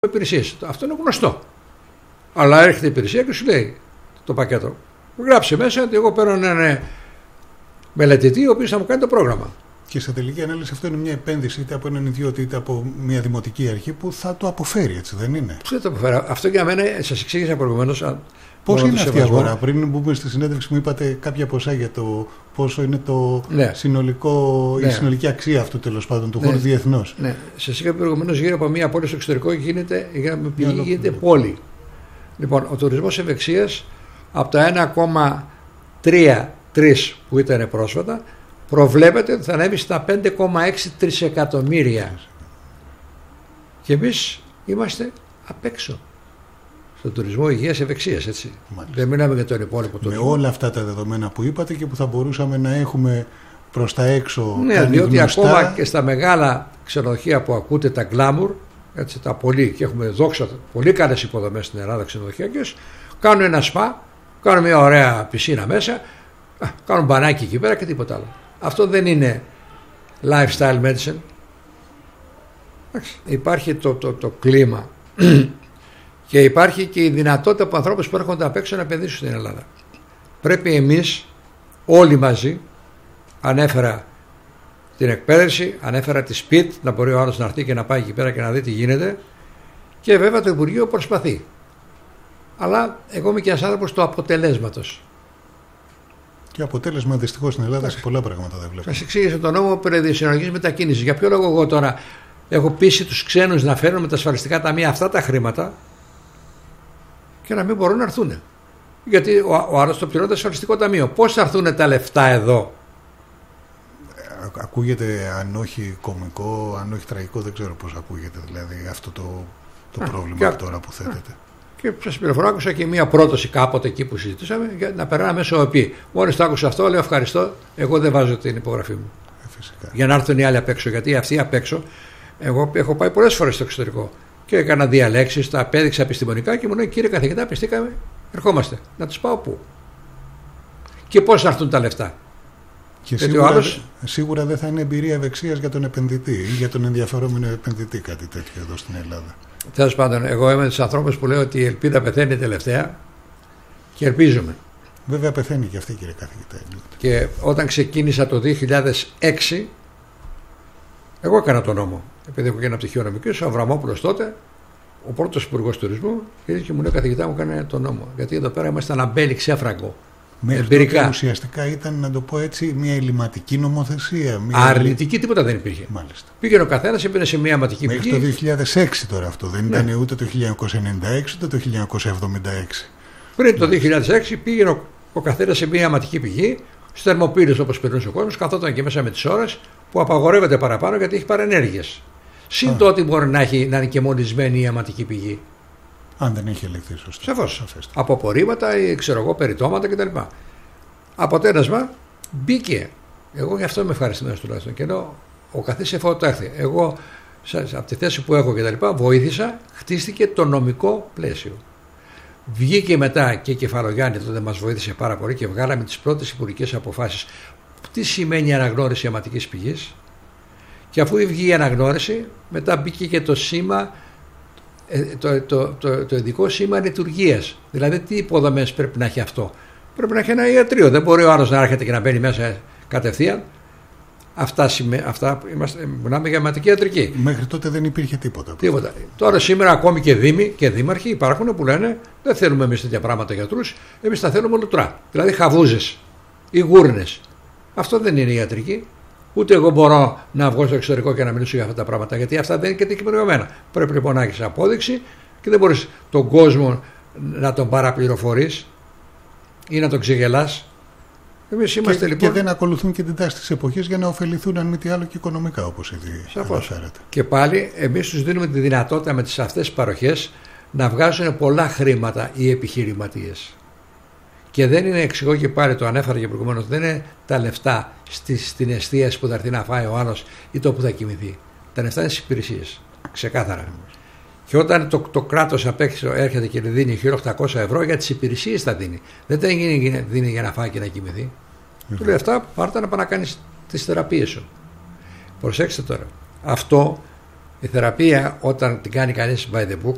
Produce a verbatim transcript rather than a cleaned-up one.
υπηρεσίες. Αυτό είναι γνωστό. Αλλά έρχεται η υπηρεσία και σου λέει το πακέτο. Γράψε μέσα ότι εγώ παίρνω έναν μελετητή ο οποίος θα μου κάνει το πρόγραμμα. Και σε τελική ανάλυση αυτό είναι μια επένδυση είτε από έναν ιδιώτη είτε από μια δημοτική αρχή που θα το αποφέρει, έτσι δεν είναι? Πώς θα το αποφέρει? Αυτό για μένα σας εξήγησα προηγουμένως. Πώς είναι αυτή η αγορά? Πριν μπούμε στη συνέντευξη μου είπατε κάποια ποσά για το πόσο είναι το ναι. συνολικό, ναι. η συνολική αξία αυτού τέλος πάντων του ναι. χώρου διεθνώς. Ναι. Σας είχα προηγουμένως γύρω από μια πόλη στο εξωτερικό γίνεται, πηγή, γίνεται πόλη. Λοιπόν, ο τουρισμός ευεξίας από τα ένα κόμμα τρία τρία που ήταν πρόσφατα προβλέπεται ότι θα ανέβει στα πέντε κόμμα έξι τρισεκατομμύρια. Και εμείς είμαστε απ' έξω. Στον τουρισμό υγείας ευεξίας, έτσι. Μάλιστα. Δεν μιλάμε για τον υπόλοιπο τουρισμό. Με όλα αυτά τα δεδομένα που είπατε και που θα μπορούσαμε να έχουμε προς τα έξω. Ναι, διότι γνωστά... ακόμα και στα μεγάλα ξενοδοχεία που ακούτε τα glamour, έτσι, τα πολύ, και έχουμε δόξα πολύ καλές υποδομές στην Ελλάδα ξενοδοχειακές, κάνουν ένα σπα, κάνουν μια ωραία πισίνα μέσα, κάνουν μπανάκι εκεί πέρα και τίποτα άλλο. Αυτό δεν είναι lifestyle medicine. Υπάρχει το, το, το κλίμα και υπάρχει και η δυνατότητα από ανθρώπους που έρχονται απ' έξω να επενδύσουν στην Ελλάδα. Πρέπει εμείς όλοι μαζί, ανέφερα την εκπαίδευση, ανέφερα τη σπιτ, να μπορεί ο άλλος να έρθει και να πάει εκεί πέρα και να δει τι γίνεται, και βέβαια το Υπουργείο προσπαθεί. Αλλά εγώ είμαι και ένας άνθρωπος του αποτελέσματος. Και αποτέλεσμα δυστυχώς στην Ελλάδα σε πολλά πράγματα δεν βλέπω. Σας εξήγησα τον νόμο περί συνολικής μετακίνησης. Για ποιο λόγο εγώ τώρα έχω πείσει τους ξένους να φέρουν με τα ασφαλιστικά ταμεία αυτά τα χρήματα και να μην μπορούν να έρθουν? Γιατί ο, ο άλλος το πληρώνει το ασφαλιστικό ταμείο. Πώς θα έρθουν τα λεφτά εδώ? Ακούγεται, αν όχι κωμικό, αν όχι τραγικό, δεν ξέρω πώς ακούγεται δηλαδή αυτό το, το Α, πρόβλημα και, τώρα που θέτεται. Και σας πληροφορώ, άκουσα και μία πρόταση κάποτε εκεί που συζητούσαμε για να περνάμε μέσω ΟΕΠ. Μόλις το άκουσα αυτό, λέω ευχαριστώ, εγώ δεν βάζω την υπογραφή μου. Ε, φυσικά. Για να έρθουν οι άλλοι απ' έξω. Γιατί αυτοί απ' έξω, εγώ έχω πάει πολλές φορές στο εξωτερικό και έκανα διαλέξεις, τα απέδειξα επιστημονικά και μου λέει, κύριε καθηγητά, πιστήκαμε, ερχόμαστε. Να τους πάω πού? Και πώς θα έρθουν τα λεφτά? Και σίγουρα, άλλος... σίγουρα δεν θα είναι εμπειρία ευεξίας για τον επενδυτή ή για τον ενδιαφερόμενο επενδυτή κάτι τέτοιο εδώ στην Ελλάδα. Τέλος πάντων, εγώ είμαι τους ανθρώπους που λέω ότι η ελπίδα πεθαίνει τελευταία και ελπίζουμε. Βέβαια πεθαίνει και αυτή, κύριε καθηγητά. Και όταν ξεκίνησα το δύο χιλιάδες έξι, εγώ έκανα τον νόμο. Επειδή έχω και ένα πτυχίο νομικής, ο Αβραμόπουλος τότε, ο πρώτος υπουργός τουρισμού, και μου λέει, καθηγητά μου, έκανε τον νόμο. Γιατί εδώ πέρα είμαστε ένα μπέλι ξέφραγκο. Μέχρι τότε ουσιαστικά ήταν, να το πω έτσι, μια ελληματική νομοθεσία. Μια αρνητική, τίποτα δεν υπήρχε. Μάλιστα. Πήγαινε ο καθένας, έμπαινε σε μια αιματική πηγή. Μέχρι το δύο χιλιάδες έξι τώρα αυτό. Δεν ναι. ήταν ούτε το χίλια εννιακόσια ενενήντα έξι ούτε το χίλια εννιακόσια εβδομήντα έξι. Πριν το δύο χιλιάδες έξι πήγαινε ο, ο καθένας σε μια αιματική πηγή, στους θερμοπύλες όπως περνούσε ο κόσμος, καθόταν και μέσα με τις ώρες που απαγορεύεται παραπάνω γιατί έχει παρενέργειες. Συν το ότι μπορεί να, έχει, να είναι και μολυσμένη η αιματική πηγή. Αν δεν έχει ελεγχθεί σωστά. Σαφώς. Από απορρίμματα ή ξέρω εγώ, περιτώματα κτλ. Αποτέλεσμα, μπήκε. Εγώ γι' αυτό είμαι ευχαριστημένος τουλάχιστον. Και λέω, ο καθής εφότο το έρθει. Εγώ, από τη θέση που έχω κτλ., βοήθησα, χτίστηκε το νομικό πλαίσιο. Βγήκε μετά και η Κεφαλογιάννη, τότε μας βοήθησε πάρα πολύ και βγάλαμε τις πρώτες υπουργικές αποφάσεις. Τι σημαίνει αναγνώριση αιματικής πηγής? Και αφού βγήκε η αναγνώριση, μετά μπήκε και το σήμα. Το, το, το, το ειδικό σήμα λειτουργίας. Δηλαδή, τι υποδομές πρέπει να έχει αυτό? Πρέπει να έχει ένα ιατρείο. Δεν μπορεί ο άλλος να έρχεται και να μπαίνει μέσα κατευθείαν. Αυτά, αυτά είμαστε, μιλάμε για αιματική ιατρική. Μέχρι τότε δεν υπήρχε τίποτα. Τίποτα. Τώρα σήμερα ακόμη και δήμοι και δήμαρχοι υπάρχουν που λένε, δεν θέλουμε εμείς τέτοια πράγματα γιατρούς, εμείς τα θέλουμε λουτρά. Δηλαδή χαβούζες ή γούρνες. Αυτό δεν είναι ιατρική. Ούτε εγώ μπορώ να βγω στο εξωτερικό και να μιλήσω για αυτά τα πράγματα, γιατί αυτά δεν είναι και τεκμηριωμένα. Πρέπει λοιπόν να έχεις απόδειξη και δεν μπορείς τον κόσμο να τον παραπληροφορείς ή να τον ξεγελάς. Εμείς είμαστε και, λοιπόν. Και δεν ακολουθούν και την τάση της εποχής για να ωφεληθούν, αν μη τι άλλο, και οικονομικά, όπως ήδη αναφέρατε. Και πάλι εμείς τους δίνουμε τη δυνατότητα με τις αυτές τις παροχές να βγάζουν πολλά χρήματα οι επιχειρηματίες. Και δεν είναι, εξηγώ και πάλι, το ανέφερα και προηγουμένως, δεν είναι τα λεφτά στη, στην εστίαση που θα έρθει να φάει ο άλλος ή το που θα κοιμηθεί. Τα λεφτά είναι στις υπηρεσίες. Ξεκάθαρα. Και όταν το, το κράτος απ' έξω έρχεται και δίνει χίλια οκτακόσια ευρώ, για τις υπηρεσίες θα δίνει. Δεν τα δίνει για να φάει και να κοιμηθεί. Mm-hmm. Του λέει, αυτά πάρτε να πάει να κάνεις τις θεραπείες σου. Προσέξτε τώρα. Αυτό, η θεραπεία, όταν την κάνει κανείς by the book,